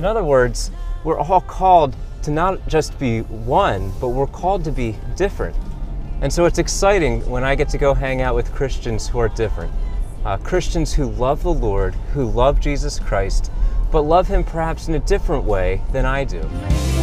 In other words, we're all called to not just be one, but we're called to be different. And so it's exciting when I get to go hang out with Christians who are different. Christians who love the Lord, who love Jesus Christ, but love Him perhaps in a different way than I do.